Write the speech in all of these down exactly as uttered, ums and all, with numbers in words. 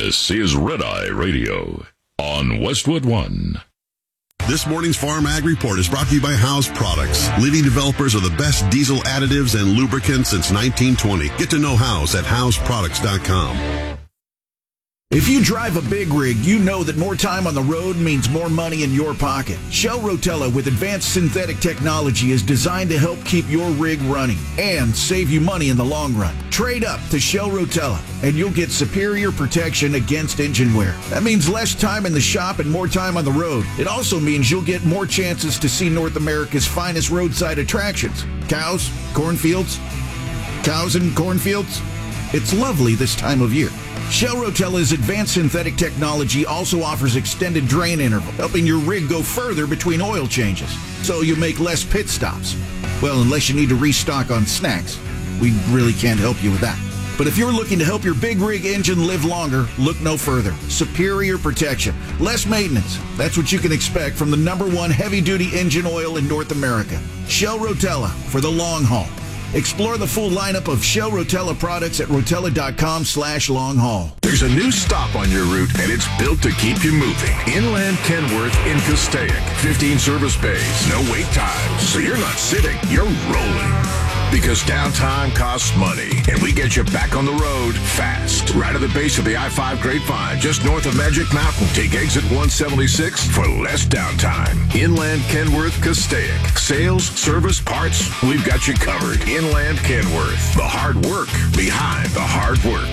This is Red Eye Radio on Westwood One. This morning's Farm Ag Report is brought to you by House Products, leading developers of the best diesel additives and lubricants since nineteen twenty. Get to know House at house products dot com. If you drive a big rig, you know that more time on the road means more money in your pocket. Shell Rotella with advanced synthetic technology is designed to help keep your rig running and save you money in the long run. Trade up to Shell Rotella and you'll get superior protection against engine wear. That means less time in the shop and more time on the road. It also means you'll get more chances to see North America's finest roadside attractions. Cows, cornfields, cows and cornfields. It's lovely this time of year. Shell Rotella's advanced synthetic technology also offers extended drain interval, helping your rig go further between oil changes, so you make less pit stops. Well, unless you need to restock on snacks. We really can't help you with that. But if you're looking to help your big rig engine live longer, look no further. Superior protection, less maintenance. That's what you can expect from the number one heavy-duty engine oil in North America. Shell Rotella for the long haul. Explore the full lineup of Shell Rotella products at rotella.com slash long haul. There's a new stop on your route, and it's built to keep you moving. Inland Kenworth in Castaic. fifteen service bays, no wait times. So you're not sitting, you're rolling. Because downtime costs money, and we get you back on the road fast. Right at the base of the I five Grapevine, just north of Magic Mountain. Take exit one seventy-six for less downtime. Inland Kenworth, Castaic. Sales, service, parts, we've got you covered. Inland Kenworth. The hard work behind the hard work.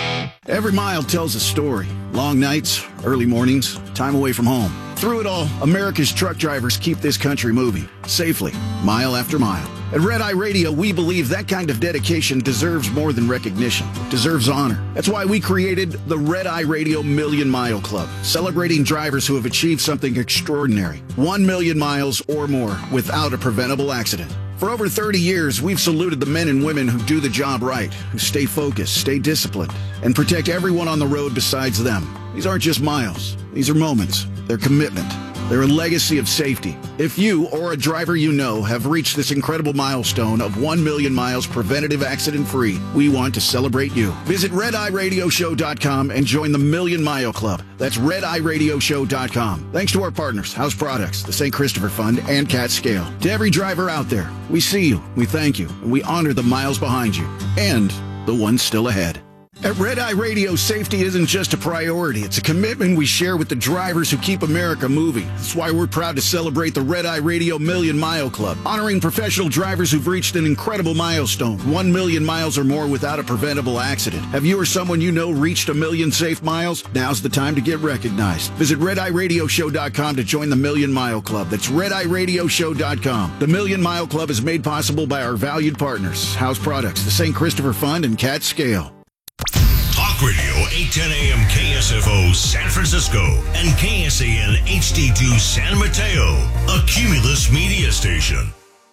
Every mile tells a story. Long nights, early mornings, time away from home. Through it all, America's truck drivers keep this country moving, safely, mile after mile. At Red Eye Radio, we believe that kind of dedication deserves more than recognition. It deserves honor. That's why we created the Red Eye Radio Million Mile Club, celebrating drivers who have achieved something extraordinary. One million miles or more without a preventable accident. For over thirty years, we've saluted the men and women who do the job right, who stay focused, stay disciplined, and protect everyone on the road besides them. These aren't just miles. These are moments. They're commitment. They're a legacy of safety. If you or a driver you know have reached this incredible milestone of one million miles preventative accident-free, we want to celebrate you. Visit red eye radio show dot com and join the Million Mile Club. That's red eye radio show dot com. Thanks to our partners, House Products, the Saint Christopher Fund, and Cat Scale. To every driver out there, we see you, we thank you, and we honor the miles behind you and the ones still ahead. At Red Eye Radio, safety isn't just a priority. It's a commitment we share with the drivers who keep America moving. That's why we're proud to celebrate the Red Eye Radio Million Mile Club, honoring professional drivers who've reached an incredible milestone, one million miles or more without a preventable accident. Have you or someone you know reached a million safe miles? Now's the time to get recognized. Visit red eye radio show dot com to join the Million Mile Club. That's red eye radio show dot com. The Million Mile Club is made possible by our valued partners, House Products, the Saint Christopher Fund, and Cat Scale. Talk Radio, eight ten A M K S F O San Francisco and K S A N H D two San Mateo, a Cumulus media station.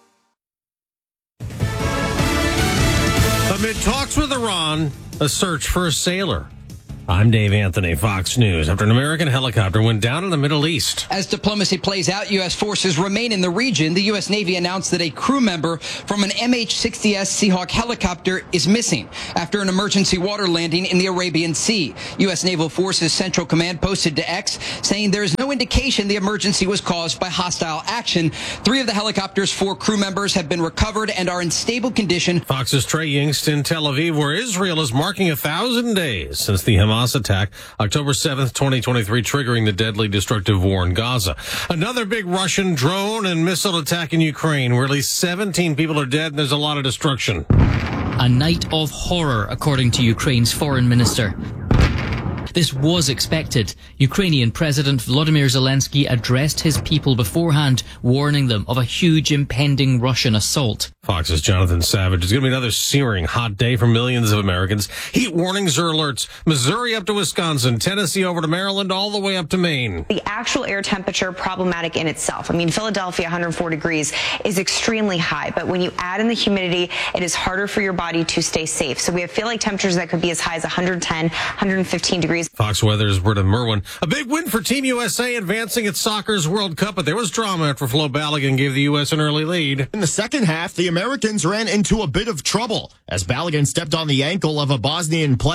Amid talks with Iran, a search for a sailor. I'm Dave Anthony, Fox News. After an American helicopter went down in the Middle East. As diplomacy plays out, U S forces remain in the region. The U S Navy announced that a crew member from an M H sixty S Seahawk helicopter is missing after an emergency water landing in the Arabian Sea. U S Naval Forces Central Command posted to X saying there is no indication the emergency was caused by hostile action. Three of the helicopter's four crew members have been recovered and are in stable condition. Fox's Trey Yingst in Tel Aviv, where Israel is marking a thousand days since the Hamas attack, October seventh, twenty twenty-three, triggering the deadly destructive war in Gaza. Another big Russian drone and missile attack in Ukraine, where at least seventeen people are dead and there's a lot of destruction. A night of horror, according to Ukraine's foreign minister. This was expected. Ukrainian President Volodymyr Zelensky addressed his people beforehand, warning them of a huge impending Russian assault. Fox's Jonathan Savage. It's going to be another searing hot day for millions of Americans. Heat warnings or alerts. Missouri up to Wisconsin, Tennessee over to Maryland, all the way up to Maine. The actual air temperature problematic in itself. I mean, Philadelphia, one hundred four degrees is extremely high, but when you add in the humidity, it is harder for your body to stay safe. So we have feel like temperatures that could be as high as one hundred ten, one hundred fifteen degrees. Fox Weather's Britta Merwin. A big win for Team U S A advancing at soccer's World Cup, but there was drama after Flo Balogun gave the U S an early lead. In the second half, the Americans ran into a bit of trouble as Balogun stepped on the ankle of a Bosnian player.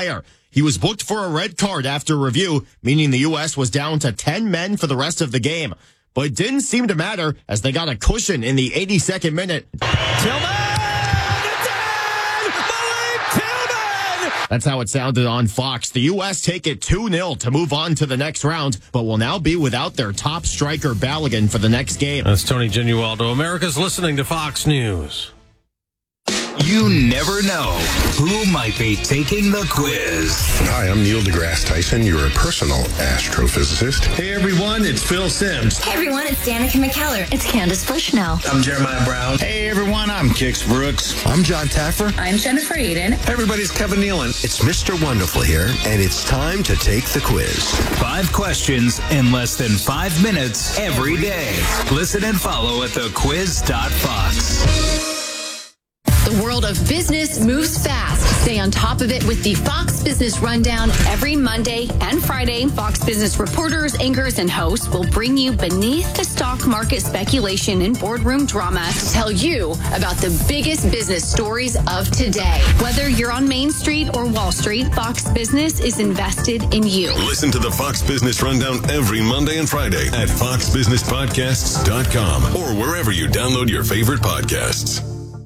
He was booked for a red card after review, meaning the U S was down to ten men for the rest of the game. But it didn't seem to matter as they got a cushion in the eighty-second minute. Tillman! It's in! Malik Tillman! That's how it sounded on Fox. The U S take it two nil to move on to the next round, but will now be without their top striker Balogun for the next game. That's Tony Genualdo. America's listening to Fox News. You never know who might be taking the quiz. Hi, I'm Neil deGrasse Tyson, your personal astrophysicist. Hey everyone, it's Phil Simms. Hey everyone, it's Danica McKellar. It's Candace Bushnell. I'm Jeremiah Brown. Hey everyone, I'm Kix Brooks. I'm John Taffer. I'm Jennifer Aiden. Hey everybody's Kevin Nealon. It's Mister Wonderful here, and it's time to take the quiz. Five questions in less than five minutes every day. Listen and follow at the quiz dot fox. The world of business moves fast. Stay on top of it with the Fox Business Rundown every Monday and Friday. Fox Business reporters, anchors, and hosts will bring you beneath the stock market speculation and boardroom drama to tell you about the biggest business stories of today. Whether you're on Main Street or Wall Street, Fox Business is invested in you. Listen to the Fox Business Rundown every Monday and Friday at fox business podcasts dot com or wherever you download your favorite podcasts.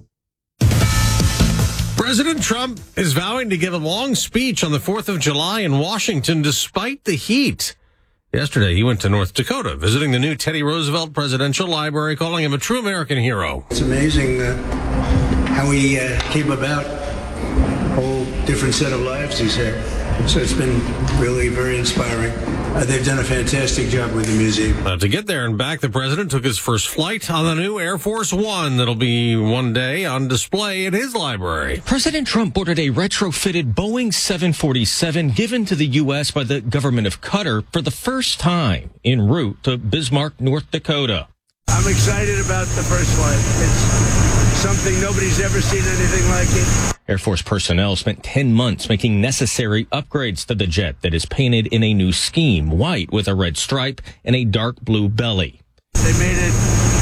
President Trump is vowing to give a long speech on the fourth of July in Washington despite the heat. Yesterday, he went to North Dakota, visiting the new Teddy Roosevelt Presidential Library, calling him a true American hero. It's amazing uh, how he uh, came about, a whole different set of lives he's had. So it's been really very inspiring. Uh, they've done a fantastic job with the museum. Uh, to get there and back, the president took his first flight on the new Air Force One that'll be one day on display at his library. President Trump boarded a retrofitted Boeing seven forty-seven given to the U S by the government of Qatar for the first time en route to Bismarck, North Dakota. I'm excited about the first flight. It's something nobody's ever seen anything like it. Air Force personnel spent ten months making necessary upgrades to the jet that is painted in a new scheme, white with a red stripe and a dark blue belly. They made it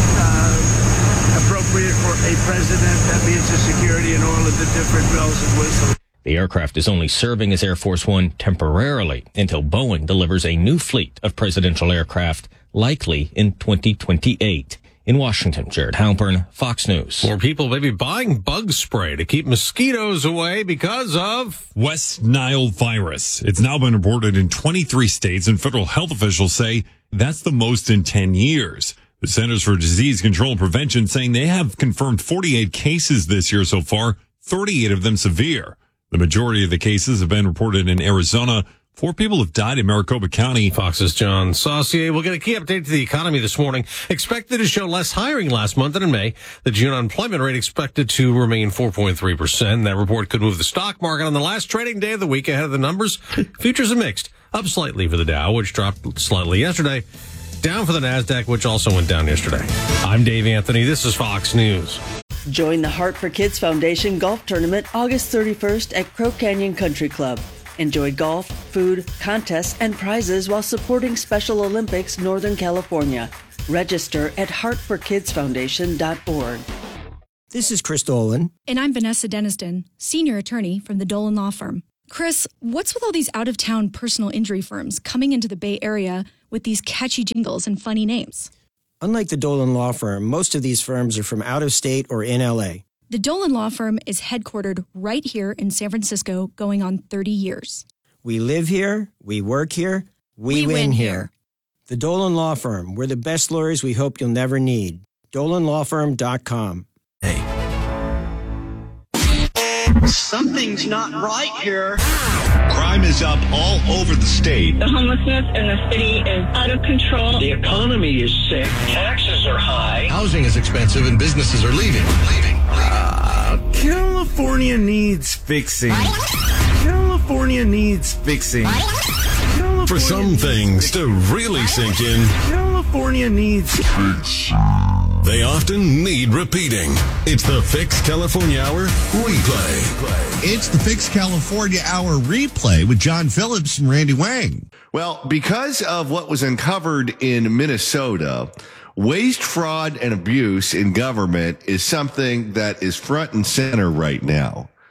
uh, appropriate for a president. That means the security and all of the different bells and whistles. The aircraft is only serving as Air Force One temporarily until Boeing delivers a new fleet of presidential aircraft, likely in twenty twenty-eight. In Washington, Jared Halpern, Fox News. More people may be buying bug spray to keep mosquitoes away because of West Nile virus. It's now been reported in twenty-three states, and federal health officials say that's the most in ten years. The Centers for Disease Control and Prevention saying they have confirmed forty-eight cases this year so far, thirty-eight of them severe. The majority of the cases have been reported in Arizona. Four people have died in Maricopa County. Fox's John Saucier will get a key update to the economy this morning. Expected to show less hiring last month than in May. The June unemployment rate expected to remain four point three percent. That report could move the stock market on the last trading day of the week ahead of the numbers. Futures are mixed. Up slightly for the Dow, which dropped slightly yesterday. Down for the NASDAQ, which also went down yesterday. I'm Dave Anthony. This is Fox News. Join the Heart for Kids Foundation Golf Tournament August thirty-first at Crow Canyon Country Club. Enjoy golf, food, contests, and prizes while supporting Special Olympics Northern California. Register at heart for kids foundation dot org. This is Chris Dolan. And I'm Vanessa Deniston, senior attorney from the Dolan Law Firm. Chris, what's with all these out-of-town personal injury firms coming into the Bay Area with these catchy jingles and funny names? Unlike the Dolan Law Firm, most of these firms are from out of state or in L A. The Dolan Law Firm is headquartered right here in San Francisco, going on thirty years. We live here, we work here, we, we win, win here. here. The Dolan Law Firm, we're the best lawyers we hope you'll never need. dolan law firm dot com. Hey. Something's not right here. Crime is up all over the state. The homelessness in the city is out of control. The economy is sick. Taxes are high. Housing is expensive and businesses are leaving. Leaving. Uh, California needs fixing. California needs fixing. California For some things to really sink in, California needs fixing. They often need repeating. It's the Fix California Hour Replay. It's the Fix California Hour Replay with John Phillips and Randy Wang. Well, because of what was uncovered in Minnesota, waste, fraud, and abuse in government is something that is front and center right now.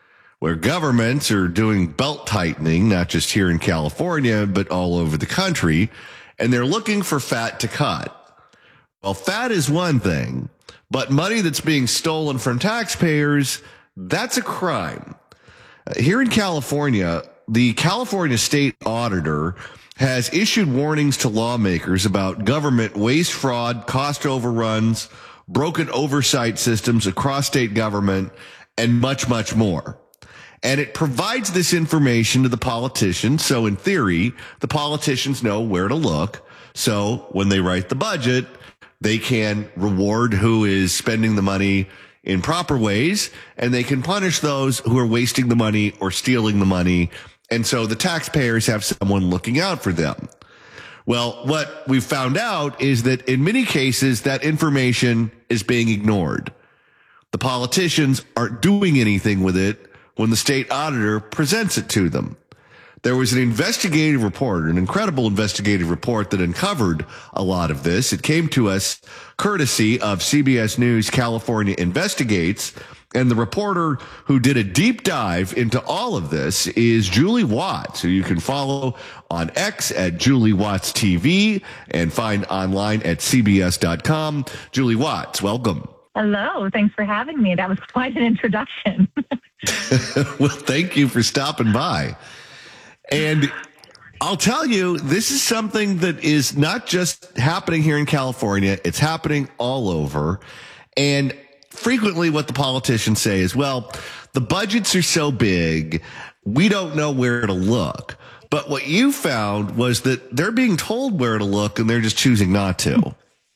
where governments are doing belt tightening, not just here in California, but all over the country, and they're looking for fat to cut. Well, fat is one thing, but money that's being stolen from taxpayers, that's a crime. Here in California, the California State Auditor has issued warnings to lawmakers about government waste, fraud, cost overruns, broken oversight systems across state government, and much, much more. And it provides this information to the politicians. So in theory, the politicians know where to look. So when they write the budget, they can reward who is spending the money in proper ways, and they can punish those who are wasting the money or stealing the money. And so the taxpayers have someone looking out for them. Well, what we've found out is that in many cases, that information is being ignored. The politicians aren't doing anything with it when the state auditor presents it to them. There was an investigative report, an incredible investigative report that uncovered a lot of this. It came to us courtesy of C B S News California Investigates, and the reporter who did a deep dive into all of this is Julie Watts, who you can follow on X at Julie Watts T V and find online at C B S dot com. Julie Watts, welcome. Hello. Thanks for having me. That was quite an introduction. Well, thank you for stopping by. And I'll tell you, this is something that is not just happening here in California. It's happening all over. And frequently what the politicians say is, well, the budgets are so big, we don't know where to look. But what you found was that they're being told where to look and they're just choosing not to.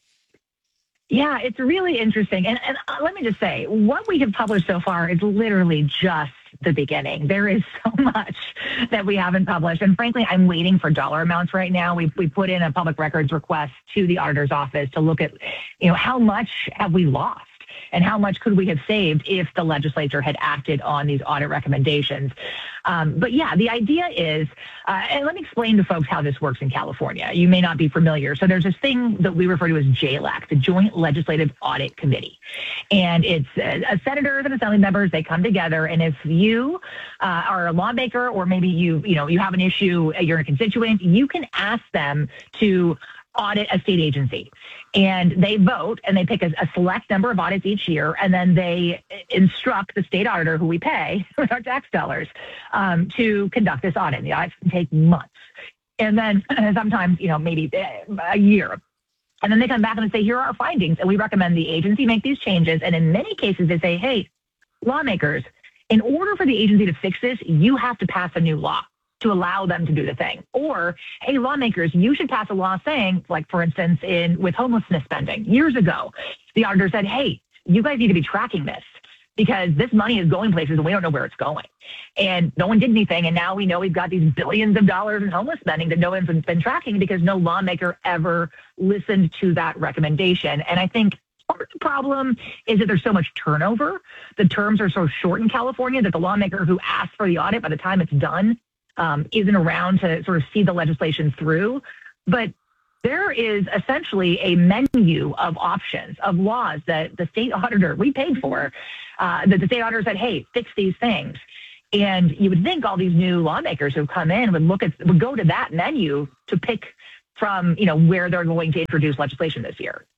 Yeah, it's really interesting. And, and uh, let me just say, what we have published so far is literally just the beginning. There is so much that we haven't published. And frankly, I'm waiting for dollar amounts right now. We we put in a public records request to the auditor's office to look at, you know, how much have we lost and how much could we have saved if the legislature had acted on these audit recommendations. Um, but yeah, the idea is, uh, and let me explain to folks how this works in California. You may not be familiar. So there's this thing that we refer to as J LAC, the Joint Legislative Audit Committee. And it's uh, uh, senators and assembly members, they come together. And if you uh, are a lawmaker, or maybe you, you know, you have an issue, you're a constituent, you can ask them to audit a state agency. And they vote and they pick a, a select number of audits each year. And then they instruct the state auditor, who we pay with our tax dollars, um, to conduct this audit. The audits can take months. And then sometimes, you know, maybe a year. And then they come back and they say, here are our findings. And we recommend the agency make these changes. And in many cases, they say, hey, lawmakers, in order for the agency to fix this, you have to pass a new law to allow them to do the thing. Or, hey, lawmakers, you should pass a law saying, like, for instance, in with homelessness spending, years ago, the auditor said, hey, you guys need to be tracking this because this money is going places and we don't know where it's going. And no one did anything. And now we know we've got these billions of dollars in homeless spending that no one's been tracking because no lawmaker ever listened to that recommendation. And I think part of the problem is that there's so much turnover. The terms are so short in California that the lawmaker who asked for the audit, by the time it's done, Um, isn't around to sort of see the legislation through. But there is essentially a menu of options, of laws that the state auditor, we paid for, uh, that the state auditor said, hey, fix these things. And you would think all these new lawmakers who've come in would look at, would go to that menu to pick from, you know, where they're going to introduce legislation this year.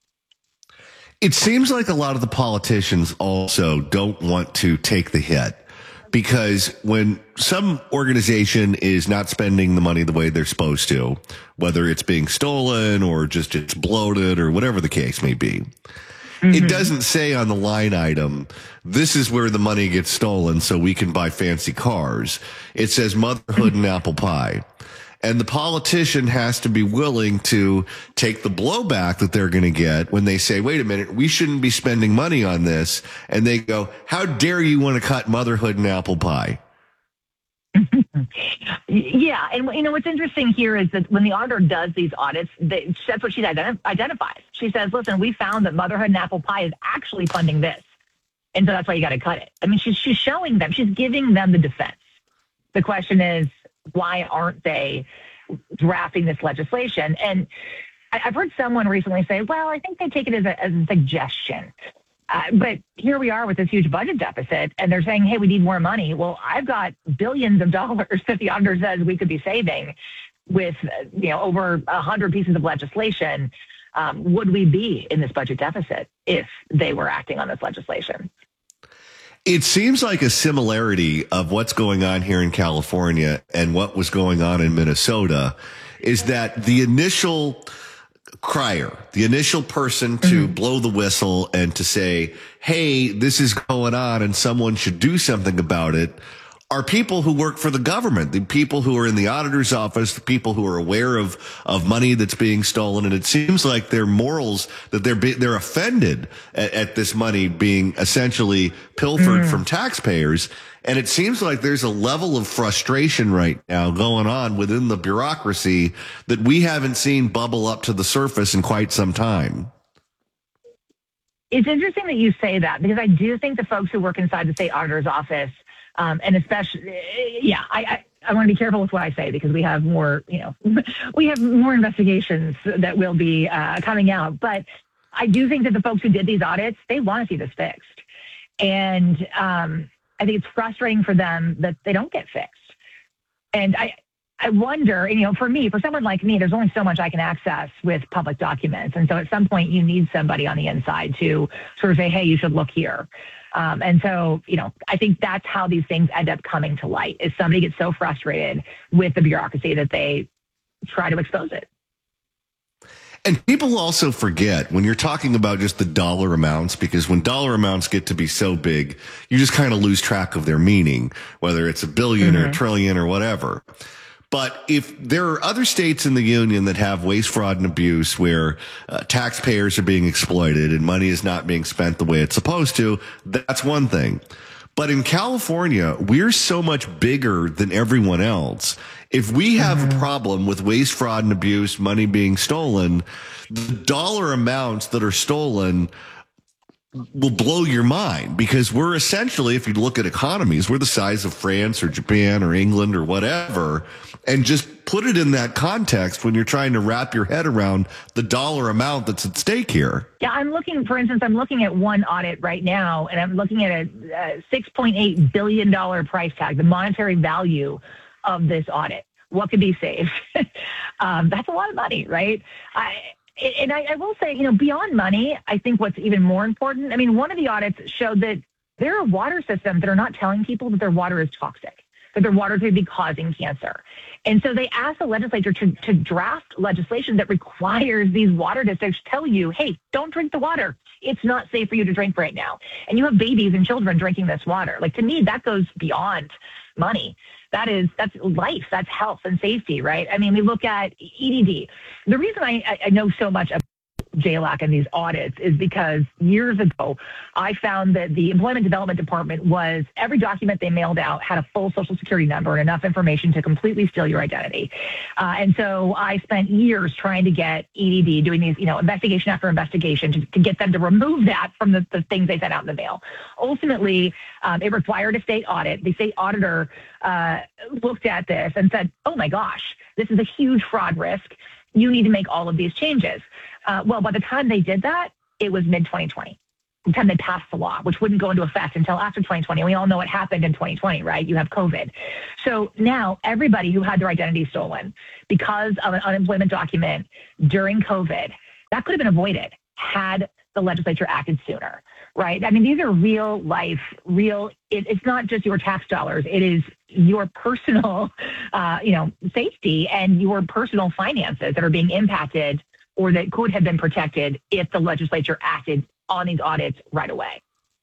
It seems like a lot of the politicians also don't want to take the hit. Because when some organization is not spending the money the way they're supposed to, whether it's being stolen or just it's bloated or whatever the case may be, mm-hmm. It doesn't say on the line item, this is where the money gets stolen so we can buy fancy cars. It says motherhood and apple pie. And the politician has to be willing to take the blowback that they're going to get when they say, wait a minute, we shouldn't be spending money on this. And they go, how dare you want to cut motherhood and apple pie? Yeah. And, you know, what's interesting here is that when the auditor does these audits, they, that's what she ident- identifies. She says, listen, we found that motherhood and apple pie is actually funding this. And so that's why you got to cut it. I mean, she's, she's showing them, she's giving them the defense. The question is, why aren't they drafting this legislation? And I've heard someone recently say, well, I think they take it as a, as a suggestion. Uh, but here we are with this huge budget deficit, and they're saying, hey, we need more money. Well, I've got billions of dollars that the auditor says we could be saving with, you know, over one hundred pieces of legislation. Um, would we be in this budget deficit if they were acting on this legislation? It seems like a similarity of what's going on here in California and what was going on in Minnesota is that the initial crier, the initial person to mm-hmm. blow the whistle and to say, hey, this is going on and someone should do something about it, are people who work for the government, the people who are in the auditor's office, the people who are aware of, of money that's being stolen. And it seems like their morals, that they're, be, they're offended at, at this money being essentially pilfered mm. from taxpayers. And it seems like there's a level of frustration right now going on within the bureaucracy that we haven't seen bubble up to the surface in quite some time. It's interesting that you say that, because I do think the folks who work inside the state auditor's office, Um, and especially, yeah, I, I, I want to be careful with what I say, because we have more, you know, we have more investigations that will be uh, coming out. But I do think that the folks who did these audits, they want to see this fixed. And um, I think it's frustrating for them that they don't get fixed. And I, I wonder, you know, for me, for someone like me, there's only so much I can access with public documents. And so at some point you need somebody on the inside to sort of say, hey, you should look here. Um, and so, you know, I think that's how these things end up coming to light, is somebody gets so frustrated with the bureaucracy that they try to expose it. And people also forget when you're talking about just the dollar amounts, because when dollar amounts get to be so big, you just kind of lose track of their meaning, whether it's a billion mm-hmm. or a trillion or whatever. But if there are other states in the union that have waste, fraud, and abuse where uh, taxpayers are being exploited and money is not being spent the way it's supposed to, that's one thing. But in California, we're so much bigger than everyone else. If we have mm-hmm. a problem with waste, fraud, and abuse, money being stolen, the dollar amounts that are stolen will blow your mind, because we're essentially, if you look at economies, we're the size of France or Japan or England or whatever. And just put it in that context when you're trying to wrap your head around the dollar amount that's at stake here. Yeah, I'm looking, for instance, I'm looking at one audit right now, and I'm looking at a, a six point eight billion dollars price tag, the monetary value of this audit. What could be saved? um, that's a lot of money, right? I, and I, I will say, you know, beyond money, I think what's even more important, I mean, one of the audits showed that there are water systems that are not telling people that their water is toxic, that their water could be causing cancer. And so they asked the legislature to, to draft legislation that requires these water districts to tell you, hey, don't drink the water. It's not safe for you to drink right now. And you have babies and children drinking this water. Like, to me, that goes beyond money. That is, that's life, that's health and safety, right? I mean, we look at E D D. The reason I, I know so much about J L A C and these audits is because years ago, I found that the Employment Development Department was, every document they mailed out had a full social security number and enough information to completely steal your identity. Uh, and so I spent years trying to get E D D, doing these, you know, investigation after investigation to, to get them to remove that from the, the things they sent out in the mail. Ultimately, um, it required a state audit. The state auditor uh, looked at this and said, oh my gosh, this is a huge fraud risk. You need to make all of these changes. Uh, well, by the time they did that, it was mid twenty twenty. By the time they passed the law, which wouldn't go into effect until after twenty twenty. And we all know what happened in twenty twenty, right? You have COVID. So now everybody who had their identity stolen because of an unemployment document during COVID, that could have been avoided had the legislature acted sooner, right? I mean, these are real life, real, it, it's not just your tax dollars. It is your personal, uh, you know, safety and your personal finances that are being impacted, or that could have been protected if the legislature acted on these audits right away.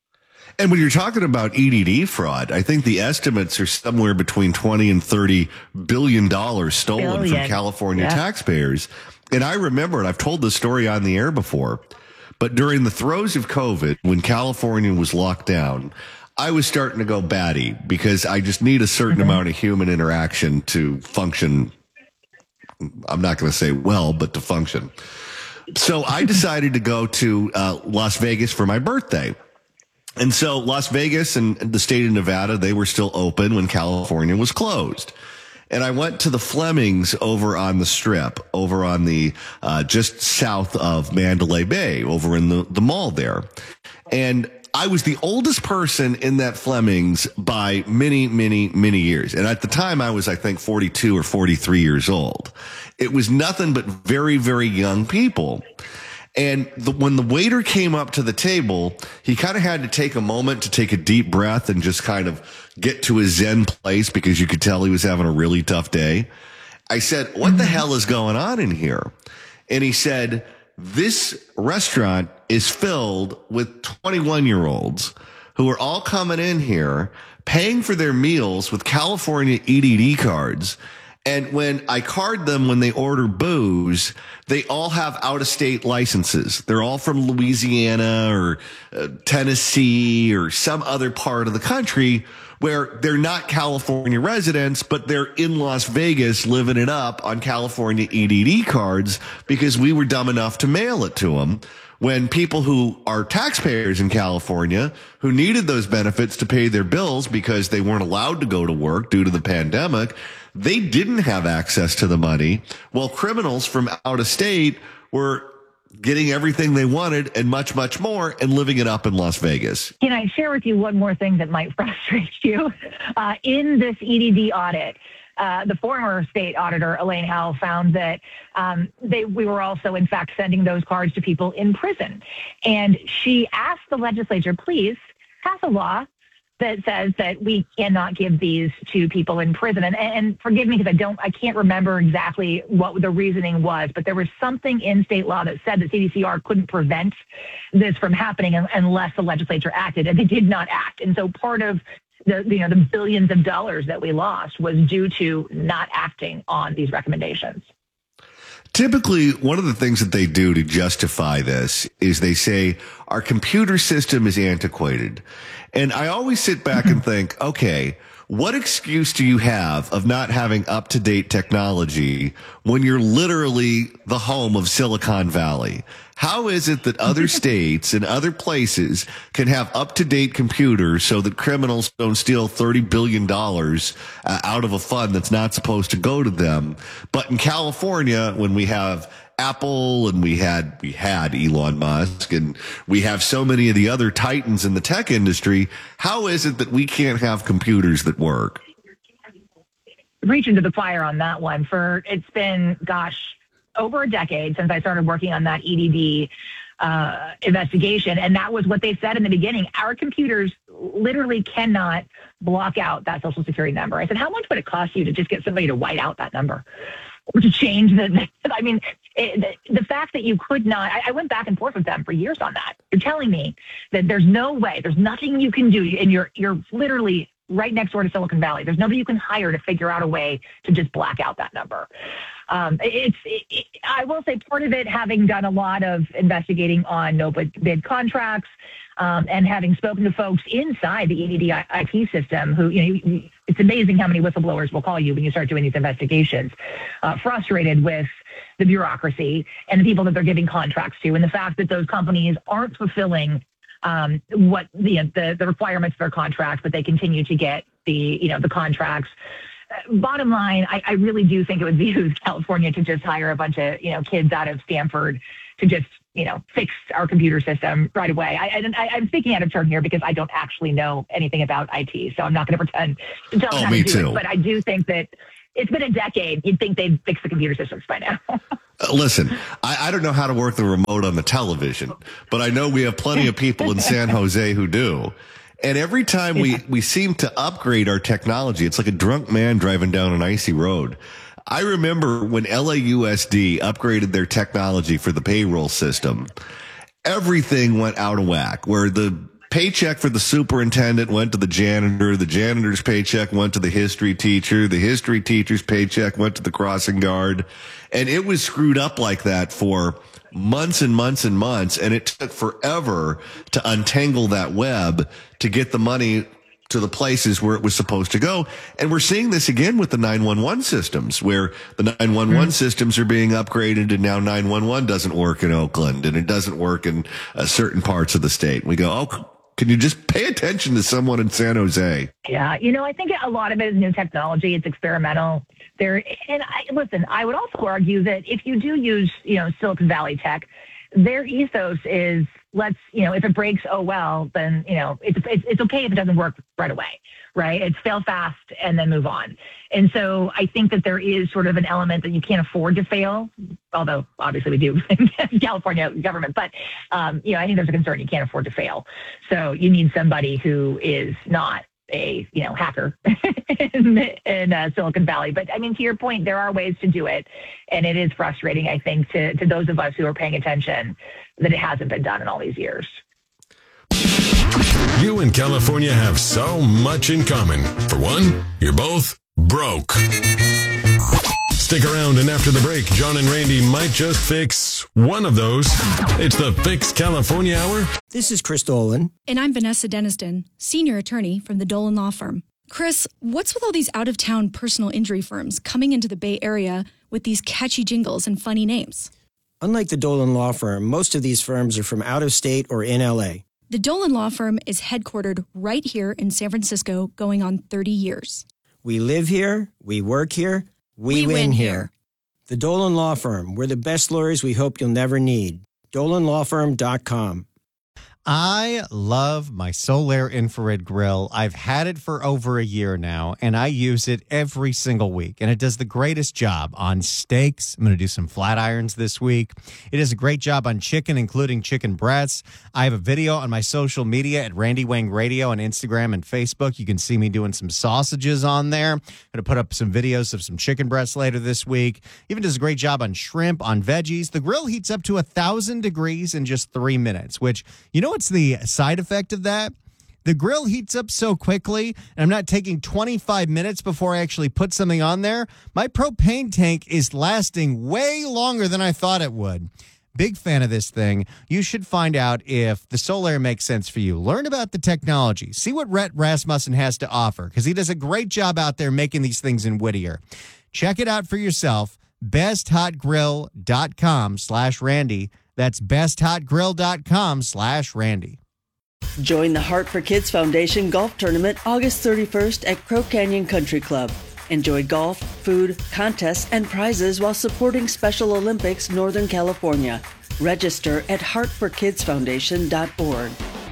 And when you're talking about E D D fraud, I think the estimates are somewhere between twenty and thirty billion dollars stolen Billion. from California yeah. taxpayers. And I remember, and I've told this story on the air before, but during the throes of COVID, when California was locked down, I was starting to go batty because I just need a certain mm-hmm. amount of human interaction to function. I'm not going to say well, but to function. So I decided to go to uh, Las Vegas for my birthday. And so Las Vegas and the state of Nevada, they were still open when California was closed. And I went to the Flemings over on the Strip, over on the, uh, just south of Mandalay Bay, over in the, the mall there. And I was the oldest person in that Fleming's by many, many, many years. And at the time I was, I think, forty-two or forty-three years old. It was nothing but very, very young people. And the, when the waiter came up to the table, he kind of had to take a moment to take a deep breath and just kind of get to his Zen place because you could tell he was having a really tough day. I said, what the hell is going on in here? And he said, this restaurant is filled with twenty-one year olds who are all coming in here, paying for their meals with California E D D cards. And when I card them when they order booze, they all have out-of-state licenses. They're all from Louisiana or uh, Tennessee or some other part of the country where they're not California residents, but they're in Las Vegas living it up on California E D D cards because we were dumb enough to mail it to them. When people who are taxpayers in California who needed those benefits to pay their bills because they weren't allowed to go to work due to the pandemic, they didn't have access to the money, while criminals from out of state were getting everything they wanted and much, much more and living it up in Las Vegas. Can I share with you one more thing that might frustrate you? Uh, in this E D D audit, Uh, the former state auditor, Elaine Howe, found that um, they we were also, in fact, sending those cards to people in prison. And she asked the legislature, please pass a law that says that we cannot give these to people in prison. And, and forgive me because I don't, I can't remember exactly what the reasoning was, but there was something in state law that said that C D C R couldn't prevent this from happening unless the legislature acted, and they did not act. And so part of the, you know, the billions of dollars that we lost was due to not acting on these recommendations. Typically, one of the things that they do to justify this is they say our computer system is antiquated. And I always sit back and think, okay, what excuse do you have of not having up-to-date technology when you're literally the home of Silicon Valley? How is it that other states and other places can have up-to-date computers so that criminals don't steal thirty billion dollars uh, out of a fund that's not supposed to go to them? But in California, when we have Apple and we had we had Elon Musk and we have so many of the other titans in the tech industry, how is it that we can't have computers that work? Reaching to the fire on that one. For it's been, gosh, over a decade since I started working on that E D D uh, investigation. And that was what they said in the beginning. Our computers literally cannot block out that social security number. I said, how much would it cost you to just get somebody to white out that number? Or to change the, I mean, it, the, the fact that you could not, I, I went back and forth with them for years on that. You're telling me that there's no way, there's nothing you can do, and you're you're literally right next door to Silicon Valley. There's nobody you can hire to figure out a way to just black out that number. Um, it's, it, it, I will say part of it, having done a lot of investigating on no bid, bid contracts, um, and having spoken to folks inside the E D D I T system who, you know, it's amazing how many whistleblowers will call you when you start doing these investigations, uh, frustrated with the bureaucracy and the people that they're giving contracts to, and the fact that those companies aren't fulfilling um, what the, the the requirements of their contracts, but they continue to get the you know the contracts. Uh, bottom line, I, I really do think it would behoove California to just hire a bunch of you know kids out of Stanford to just you know, fix our computer system right away. I, I, I'm speaking out of turn here because I don't actually know anything about I T, so I'm not going to pretend to tell them oh, how me to do too. it. But I do think that it's been a decade. You'd think they'd fix the computer systems by now. uh, listen, I, I don't know how to work the remote on the television, but I know we have plenty of people in San Jose who do. And every time we, we seem to upgrade our technology, it's like a drunk man driving down an icy road. I remember when L A U S D upgraded their technology for the payroll system, everything went out of whack, where the paycheck for the superintendent went to the janitor, the janitor's paycheck went to the history teacher, the history teacher's paycheck went to the crossing guard. And it was screwed up like that for months and months and months. And it took forever to untangle that web to get the money to the places where it was supposed to go. And we're seeing this again with the nine one one systems, where the nine one one mm-hmm. systems are being upgraded, and now nine one one doesn't work in Oakland and it doesn't work in uh, certain parts of the state. We go, oh, can you just pay attention to someone in San Jose? Yeah. You know, I think a lot of it is new technology. It's experimental there. And I, listen, I would also argue that if you do use, you know, Silicon Valley tech, their ethos is let's, you know, if it breaks, oh, well, then, you know, it's, it's, it's okay if it doesn't work right away, right? It's fail fast and then move on. And so I think that there is sort of an element that you can't afford to fail, although obviously we do in California government, but, um, you know, I think there's a concern you can't afford to fail. So you need somebody who is not a, you know, hacker in, in uh, Silicon Valley. But I mean, to your point, there are ways to do it. And it is frustrating, I think, to, to those of us who are paying attention that it hasn't been done in all these years. You and California have so much in common. For one, you're both broke. Stick around, and after the break, John and Randy might just fix one of those. It's the Fix California Hour. This is Chris Dolan. And I'm Vanessa Deniston, senior attorney from the Dolan Law Firm. Chris, what's with all these out-of-town personal injury firms coming into the Bay Area with these catchy jingles and funny names? Unlike the Dolan Law Firm, most of these firms are from out of state or in L A. The Dolan Law Firm is headquartered right here in San Francisco, going on thirty years. We live here, we work here, we, We win, win here. here. The Dolan Law Firm, we're the best lawyers we hope you'll never need. dolan law firm dot com. I love my Solaire infrared grill. I've had it for over a year now, and I use it every single week, and it does the greatest job on steaks. I'm going to do some flat irons this week. It does a great job on chicken, including chicken breasts. I have a video on my social media at Randy Wang Radio on Instagram and Facebook. You can see me doing some sausages on there. I'm going to put up some videos of some chicken breasts later this week. Even does a great job on shrimp, on veggies. The grill heats up to one thousand degrees in just three minutes, which, you know, what's the side effect of that? The grill heats up so quickly, and I'm not taking twenty-five minutes before I actually put something on there. My propane tank is lasting way longer than I thought it would. Big fan of this thing. You should find out if the Solaire makes sense for you. Learn about the technology. See what Rhett Rasmussen has to offer, because he does a great job out there making these things in Whittier. Check it out for yourself. best hot grill dot com slash Randy. That's best hot grill dot com slash Randy. Join the Heart for Kids Foundation Golf Tournament August thirty-first at Crow Canyon Country Club. Enjoy golf, food, contests, and prizes while supporting Special Olympics Northern California. Register at heart for kids foundation dot org.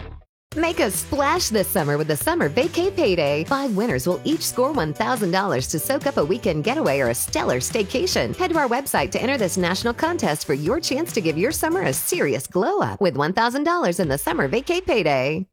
Make a splash this summer with the Summer Vacay Payday. Five winners will each score one thousand dollars to soak up a weekend getaway or a stellar staycation. Head to our website to enter this national contest for your chance to give your summer a serious glow up with one thousand dollars in the Summer Vacay Payday.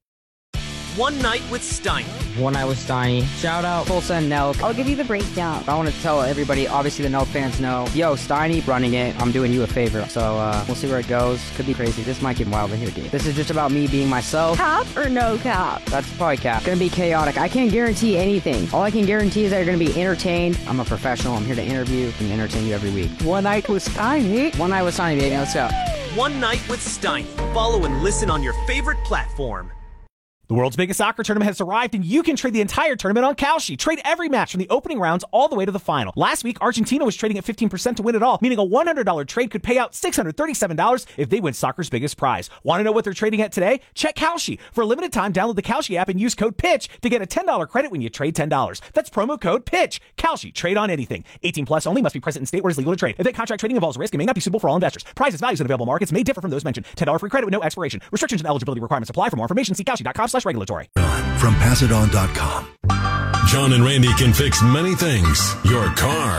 One Night with Steiny. One Night with Steiny. Shout out Full Send Nelk. I'll give you the breakdown. I want to tell everybody, obviously the Nelk fans know, yo, Steiny running it. I'm doing you a favor. So uh, we'll see where it goes. Could be crazy. This might get wild in here, dude. This is just about me being myself. Cap or no cap? That's probably cap. Gonna be chaotic. I can't guarantee anything. All I can guarantee is that you're gonna be entertained. I'm a professional. I'm here to interview and entertain you every week. One Night with Steiny. One Night with Steiny, baby. Let's go. One Night with Steiny. Follow and listen on your favorite platform. The world's biggest soccer tournament has arrived, and you can trade the entire tournament on Kalshi. Trade every match from the opening rounds all the way to the final. Last week, Argentina was trading at fifteen percent to win it all, meaning a one hundred dollars trade could pay out six hundred thirty-seven dollars if they win soccer's biggest prize. Want to know what they're trading at today? Check Kalshi. For a limited time, download the Kalshi app and use code PITCH to get a ten dollars credit when you trade ten dollars. That's promo code PITCH. Kalshi. Trade on anything. eighteen plus only. Must be present in state where it is legal to trade. Event contract trading involves risk and may not be suitable for all investors. Prizes, values, and available markets may differ from those mentioned. ten dollars free credit with no expiration. Restrictions and eligibility requirements apply. For more information, see Kalshi dot com slash regulatory. From pass it on dot com. John and Randy can fix many things. Your car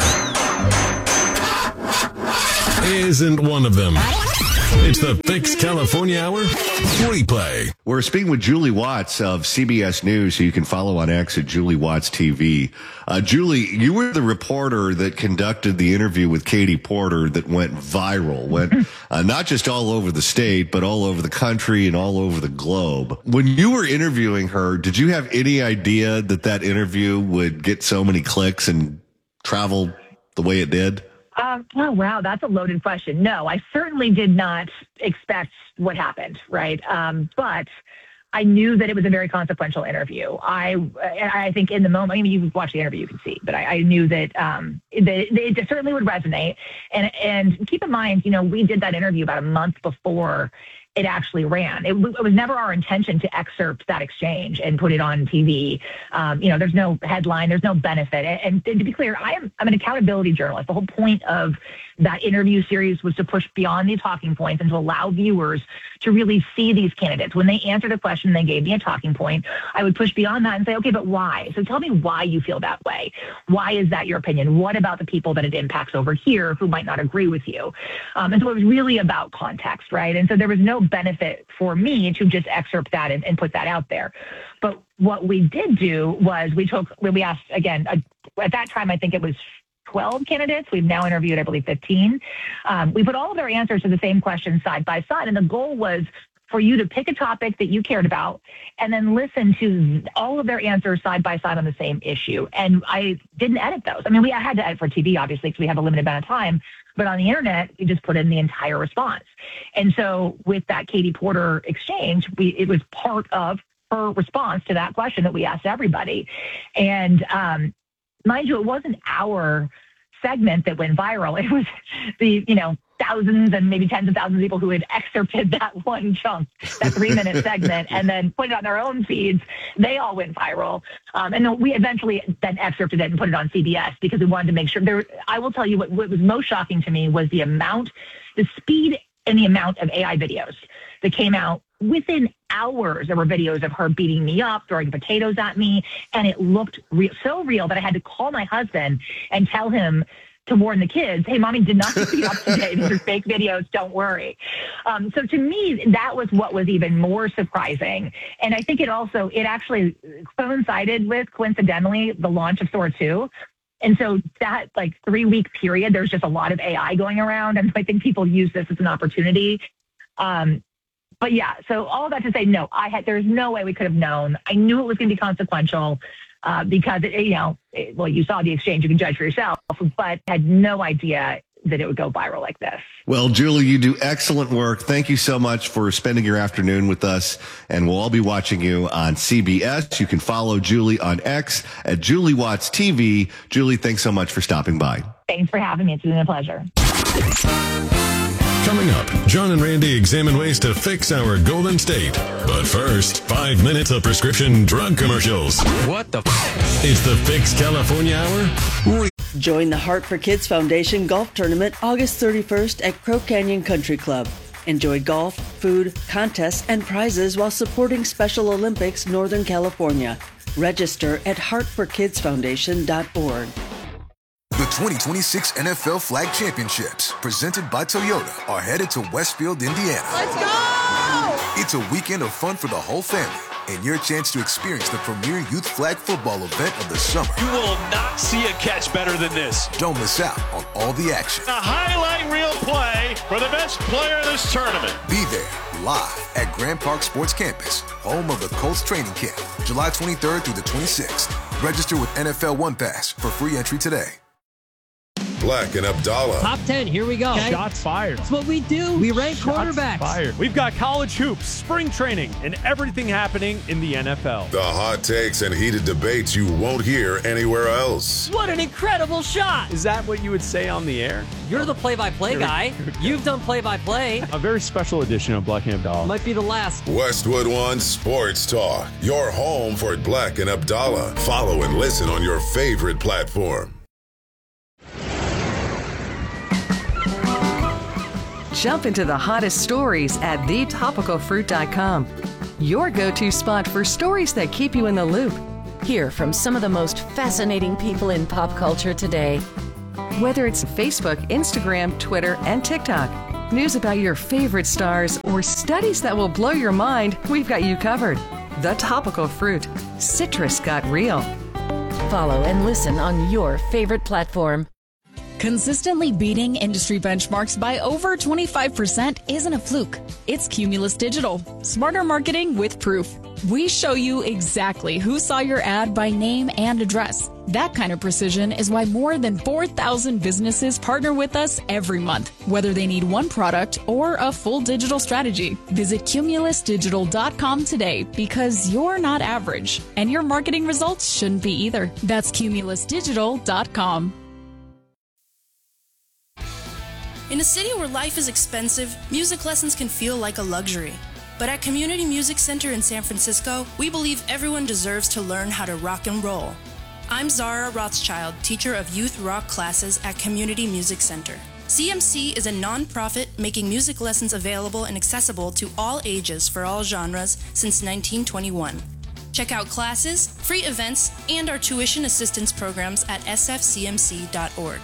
isn't one of them. It's the Fix California Hour replay. We're speaking with Julie Watts of C B S News, who you can follow on X at Julie Watts T V. Uh, Julie, you were the reporter that conducted the interview with Katie Porter that went viral, went uh, not just all over the state, but all over the country and all over the globe. When you were interviewing her, did you have any idea that that interview would get so many clicks and travel the way it did? Um, oh, wow. That's a loaded question. No, I certainly did not expect what happened, right? Um, but I knew that it was a very consequential interview. I I think in the moment, I mean, you watch the interview, you can see, but I, I knew that, um, that it certainly would resonate. And, and keep in mind, you know, we did that interview about a month before it actually ran. It, it was never our intention to excerpt that exchange and put it on T V. Um, you know, there's no headline, there's no benefit. And, and to be clear, I am I'm an accountability journalist. The whole point of that interview series was to push beyond these talking points and to allow viewers to really see these candidates. When they answered a question, they gave me a talking point. I would push beyond that and say, okay, but why? So tell me why you feel that way. Why is that your opinion? What about the people that it impacts over here who might not agree with you? Um, and so it was really about context, right? And so there was no benefit for me to just excerpt that and, and put that out there. But what we did do was we took, we asked, again, uh, at that time, I think it was twelve candidates. We've now interviewed, I believe, fifteen. Um, we put all of their answers to the same question side by side. And the goal was for you to pick a topic that you cared about and then listen to all of their answers side by side on the same issue. And I didn't edit those. I mean, we had to edit for T V, obviously, because we have a limited amount of time. But on the internet, we just put in the entire response. And so with that Katie Porter exchange, we it was part of her response to that question that we asked everybody. And um, mind you, it wasn't our segment that went viral. It was the, you know, thousands and maybe tens of thousands of people who had excerpted that one chunk, that three-minute segment, and then put it on their own feeds. They all went viral. Um, and then we eventually then excerpted it and put it on C B S because we wanted to make sure there. I will tell you what, what was most shocking to me was the amount, the speed and the amount of A I videos that came out within hours. There were videos of her beating me up, throwing potatoes at me, and it looked re- so real that I had to call my husband and tell him to warn the kids, hey, mommy did not beat you up today. These are fake videos. Don't worry. Um, so to me, that was what was even more surprising. And I think it also, it actually coincided with, coincidentally, the launch of Thor two. And so that like three week period, there's just a lot of A I going around. And I think people use this as an opportunity. Um, but yeah, so all that to say, no, I had, there's no way we could have known. I knew it was going to be consequential. Uh, because, it, you know, it, well, you saw the exchange, you can judge for yourself, but had no idea that it would go viral like this. Well, Julie, you do excellent work. Thank you so much for spending your afternoon with us, and we'll all be watching you on C B S. You can follow Julie on X at Julie Watts T V. Julie, thanks so much for stopping by. Thanks for having me. It's been a pleasure. Coming up, John and Randy examine ways to fix our Golden State. But first, five minutes of prescription drug commercials. What the f***? It's the Fix California Hour. Join the Heart for Kids Foundation Golf Tournament August thirty-first at Crow Canyon Country Club. Enjoy golf, food, contests, and prizes while supporting Special Olympics Northern California. Register at heart for kids foundation dot org. The twenty twenty-six N F L Flag Championships, presented by Toyota, are headed to Westfield, Indiana. Let's go! It's a weekend of fun for the whole family and your chance to experience the premier youth flag football event of the summer. You will not see a catch better than this. Don't miss out on all the action. A highlight reel play for the best player in this tournament. Be there live at Grand Park Sports Campus, home of the Colts training camp, July twenty-third through the twenty-sixth. Register with N F L One Pass for free entry today. Black and Abdallah. Top ten, here we go. Okay. Shots fired. That's what we do. We rank Shots quarterbacks. Fired. We've got college hoops, spring training, and everything happening in the N F L. The hot takes and heated debates you won't hear anywhere else. What an incredible shot. Is that what you would say on the air? You're the play-by-play guy. You've done play-by-play. A very special edition of Black and Abdallah. Might be the last. Westwood One Sports Talk. Your home for Black and Abdallah. Follow and listen on your favorite platform. Jump into the hottest stories at the topical fruit dot com. Your go-to spot for stories that keep you in the loop. Hear from some of the most fascinating people in pop culture today. Whether it's Facebook, Instagram, Twitter, and TikTok, news about your favorite stars, or studies that will blow your mind, we've got you covered. The Topical Fruit. Citrus got real. Follow and listen on your favorite platform. Consistently beating industry benchmarks by over twenty-five percent isn't a fluke. It's Cumulus Digital. Smarter marketing with proof. We show you exactly who saw your ad by name and address. That kind of precision is why more than four thousand businesses partner with us every month, whether they need one product or a full digital strategy. Visit cumulus digital dot com today because you're not average, and your marketing results shouldn't be either. That's cumulus digital dot com. In a city where life is expensive, music lessons can feel like a luxury. But at Community Music Center in San Francisco, we believe everyone deserves to learn how to rock and roll. I'm Zara Rothschild, teacher of youth rock classes at Community Music Center. C M C is a nonprofit making music lessons available and accessible to all ages for all genres since nineteen twenty-one. Check out classes, free events, and our tuition assistance programs at s f c m c dot org.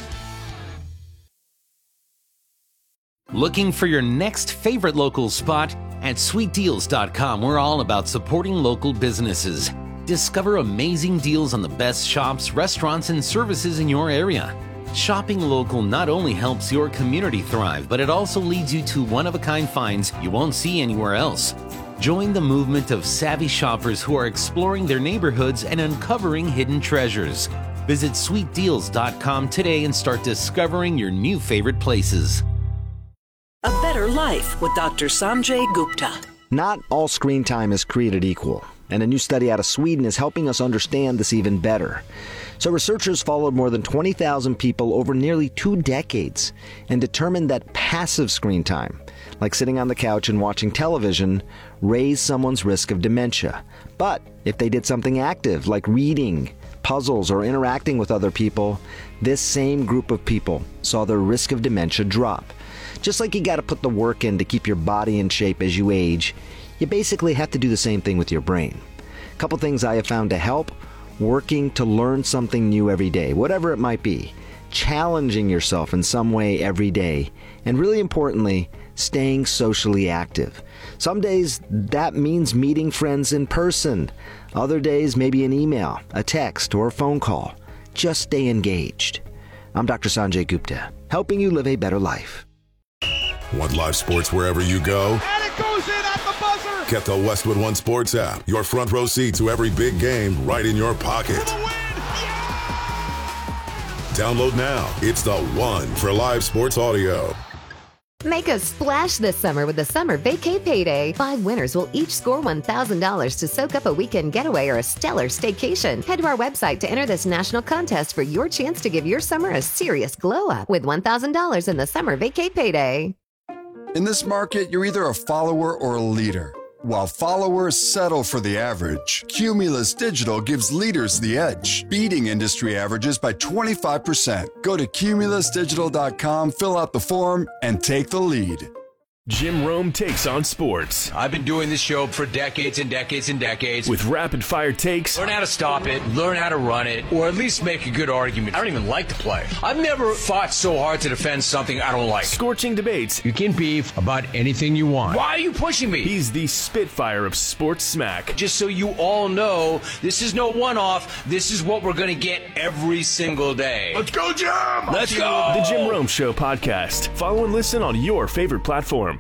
Looking for your next favorite local spot? At sweet deals dot com, we're all about supporting local businesses. Discover amazing deals on the best shops, restaurants, and services in your area. Shopping local not only helps your community thrive, but it also leads you to one-of-a-kind finds you won't see anywhere else. Join the movement of savvy shoppers who are exploring their neighborhoods and uncovering hidden treasures. Visit sweet deals dot com today and start discovering your new favorite places. A Better Life with Doctor Sanjay Gupta. Not all screen time is created equal, and a new study out of Sweden is helping us understand this even better. So researchers followed more than twenty thousand people over nearly two decades and determined that passive screen time, like sitting on the couch and watching television, raised someone's risk of dementia. But if they did something active, like reading, puzzles, or interacting with other people, this same group of people saw their risk of dementia drop. Just like you got to put the work in to keep your body in shape as you age, you basically have to do the same thing with your brain. A couple things I have found to help: working to learn something new every day, whatever it might be, challenging yourself in some way every day, and really importantly, staying socially active. Some days that means meeting friends in person. Other days maybe an email, a text, or a phone call. Just stay engaged. I'm Doctor Sanjay Gupta, helping you live a better life. Want live sports wherever you go? And it goes in at the buzzer! Get the Westwood One Sports app. Your front row seat to every big game right in your pocket. For the win! Yeah! Download now. It's the one for live sports audio. Make a splash this summer with the Summer Vacay Payday. Five winners will each score one thousand dollars to soak up a weekend getaway or a stellar staycation. Head to our website to enter this national contest for your chance to give your summer a serious glow up with one thousand dollars in the Summer Vacay Payday. In this market, you're either a follower or a leader. While followers settle for the average, Cumulus Digital gives leaders the edge, beating industry averages by twenty-five percent. Go to cumulus digital dot com, fill out the form, and take the lead. Jim Rome takes on sports. I've been doing this show for decades and decades and decades. With rapid-fire takes. Learn how to stop it, learn how to run it, or at least make a good argument. I don't even like to play. I've never fought so hard to defend something I don't like. Scorching debates. You can beef about anything you want. Why are you pushing me? He's the Spitfire of sports smack. Just so you all know, this is no one-off. This is what we're going to get every single day. Let's go, Jim! Let's go! The Jim Rome Show podcast. Follow and listen on your favorite platform.